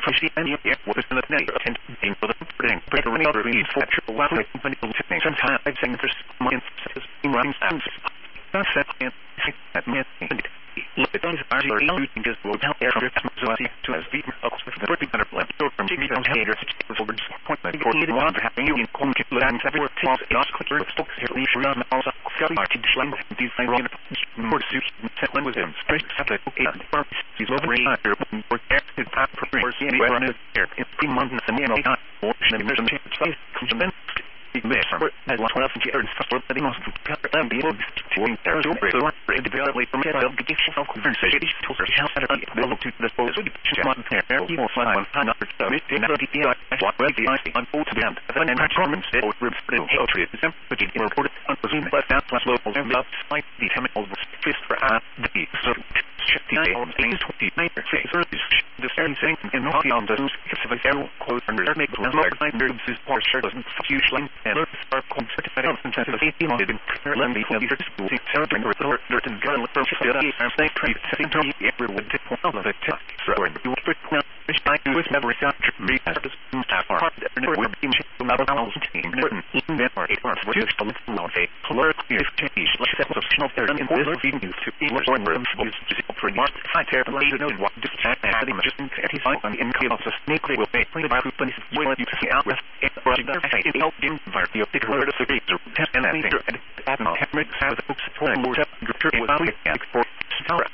she and you was in the night and for the putting better than other needs for actual weapon company sometimes I've seen for months running sounds that's and that man look at those are you just will tell air so I see to as the the pretty kind of left from TV on haters for point for you want having you in contact with and everywhere tells us clear stock here we should not also got to slang design wrong more suit set with him straight up and he's over here for active for anywhere on his air in 3 months and you know or there's a chance to this as one of the years for the most and be able to enter so developly from the beginning of conversation to help to the post one pair you will find one another summit in the DPI what the unfold to them and performance or reported sympathy reported unforeseen but that was local and love like the chemical fist for the so the things 29 the same thing in the on the arrow close under make is portion doesn't usually and are considered sensitivity on the lending of the celebrating dirt and gun from and say trade everyone to point of it so you which I do is never capture me as a staff are we're being another team written in that part for just a little a clerk exchange like that of snow there in order to English or for Mark I tear the laser and what just had him just he find on the income of the snake will pay by companies will you see out with it help him by the particular of the test and I think that Henrik has a book support more without it for Star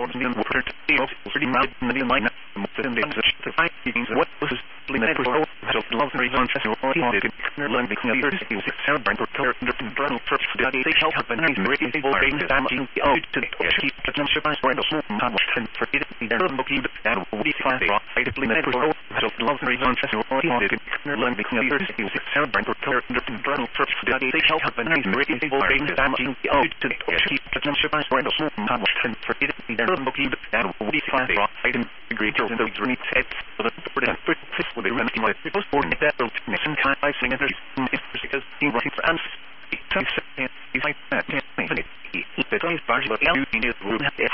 pretty much the line the fight meetings what was limited for so love reason or learn the clear celebrate for color internal church that they help and raising damaging the out to keep the surprise for the and for it there no keep that we find limited for so love reason or learn the clear celebrate for color internal church that they help and raising damaging the out to keep the surprise for the and for it there no keep that we find agree to the dream set for the with the remedy my people born that nation kind I sing because in writing for answers it's like that the